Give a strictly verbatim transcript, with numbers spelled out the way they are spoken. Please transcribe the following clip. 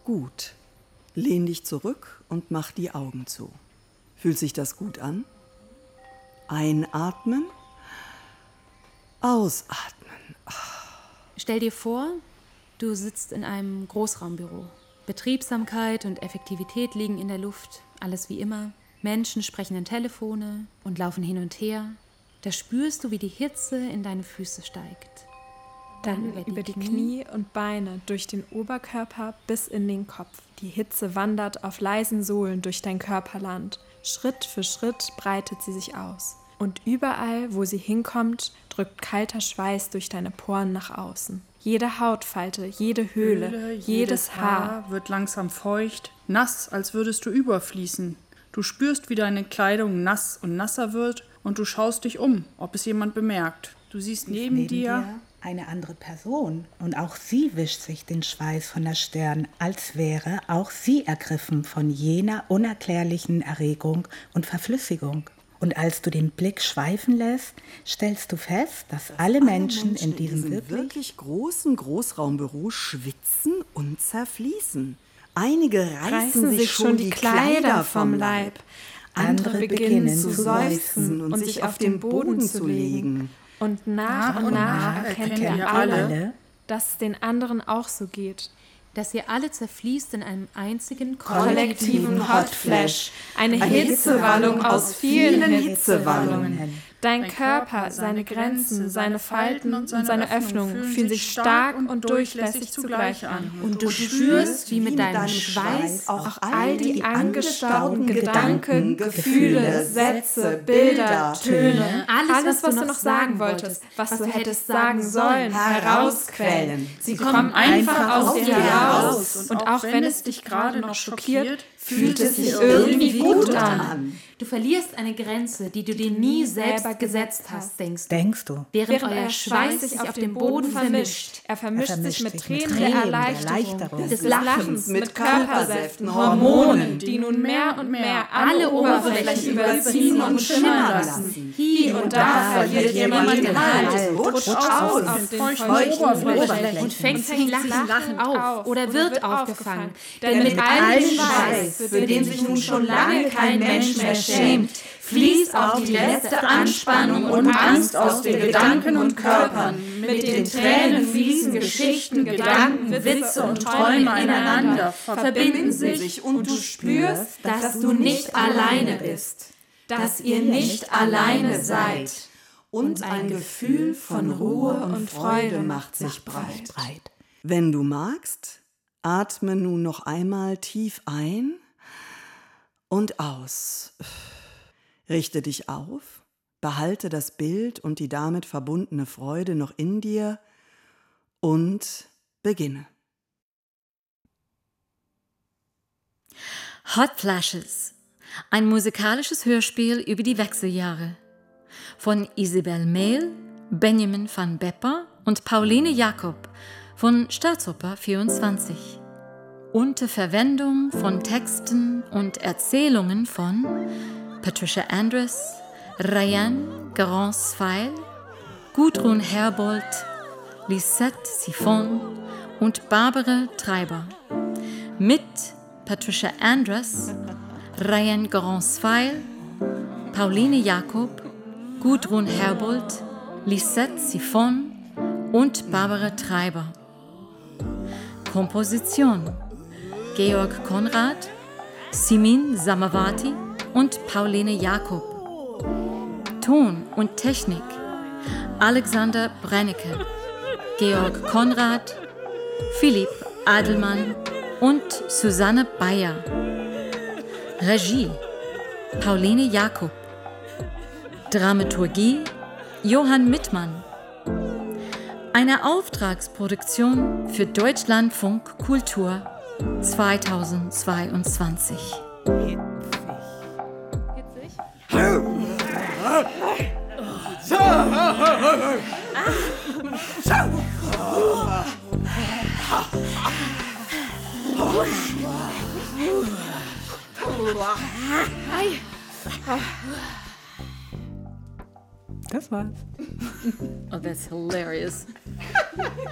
gut. Lehn dich zurück und mach die Augen zu. Fühlt sich das gut an? Einatmen, ausatmen. Stell dir vor, du sitzt in einem Großraumbüro. Betriebsamkeit und Effektivität liegen in der Luft, alles wie immer. Menschen sprechen in Telefone und laufen hin und her. Da spürst du, wie die Hitze in deine Füße steigt. Dann über die, über die Knie. Knie und Beine, durch den Oberkörper bis in den Kopf. Die Hitze wandert auf leisen Sohlen durch dein Körperland. Schritt für Schritt breitet sie sich aus. Und überall, wo sie hinkommt, drückt kalter Schweiß durch deine Poren nach außen. Jede Hautfalte, jede Höhle, Höhle jedes, jedes Haar Haar wird langsam feucht, nass, als würdest du überfließen. Du spürst, wie deine Kleidung nass und nasser wird und du schaust dich um, ob es jemand bemerkt. Du siehst neben, neben dir, dir eine andere Person und auch sie wischt sich den Schweiß von der Stirn, als wäre auch sie ergriffen von jener unerklärlichen Erregung und Verflüssigung. Und als du den Blick schweifen lässt, stellst du fest, dass alle Menschen, Menschen in diesem, in diesem wirklich, wirklich großen Großraumbüro schwitzen und zerfließen. Einige reißen, reißen sich schon die Kleider vom Leib. Andere beginnen zu seufzen und sich auf den Boden zu legen. Und nach und nach erkennen wir alle, dass es den anderen auch so geht. Dass ihr alle zerfließt in einem einzigen kollektiven Hotflash, eine Hitzewallung aus vielen Hitzewallungen. Dein Körper, seine Grenzen, seine Falten und seine Öffnungen fühlen sich stark und durchlässig zugleich an. Und du spürst, wie mit deinem Schweiß auch all die angestauten Gedanken, Gefühle, Sätze, Bilder, Töne, alles, was du noch sagen wolltest, was du hättest sagen sollen, herausquellen. Sie kommen einfach aus dir heraus. Und auch wenn es dich gerade noch schockiert, fühlt es sich irgendwie gut an. Du verlierst eine Grenze, die du dir nie selber gesetzt hast, denkst du. Denkst du. Während, Während euer Schweiß sich auf dem Boden vermischt. Er vermischt, er vermischt sich mit Tränen, Tränen der Erleichterung, Erleichterung, des Lachens, mit Körpersäften, Hormonen, die nun mehr und mehr alle Oberflächen überziehen und schimmern lassen. Hier und da verliert jemand den Halt, rutscht aus auf den feuchten Oberflächen und fängt sein Lachen auf oder wird aufgefangen. Denn mit all dem Schweiß, für den sich nun schon lange kein Mensch mehr schämt, fließt auch die letzte Anspannung und Angst aus den Gedanken und Körpern. Mit den Tränen fließen Geschichten, Gedanken, Witze und Träume ineinander, verbinden sich und du spürst, dass du nicht alleine bist, dass ihr nicht alleine seid. Und ein Gefühl von Ruhe und Freude macht sich breit. Wenn du magst, atme nun noch einmal tief ein und aus. Richte dich auf, behalte das Bild und die damit verbundene Freude noch in dir und beginne. Hot Flashes, ein musikalisches Hörspiel über die Wechseljahre von Isabel Mehl, Benjamin van Bepper und Pauline Jacob von Staatsoper vierundzwanzig. Unter Verwendung von Texten und Erzählungen von Patricia Andress, Ryan Garance-Feil, Gudrun Herbold, Lisette Siphon und Barbara Treiber. Mit Patricia Andress, Ryan Garance-Feil, Pauline Jacob, Gudrun Herbold, Lisette Siphon und Barbara Treiber. Komposition: Georg Konrad, Simin Samawati und Pauline Jacob. Ton und Technik: Alexander Brennecke, Georg Konrad, Philipp Adelmann und Susanne Bayer. Regie: Pauline Jacob. Dramaturgie: Johann Mittmann. Eine Auftragsproduktion für Deutschlandfunk Kultur zweitausendzweiundzwanzig. Das war's. Oh, that's hilarious.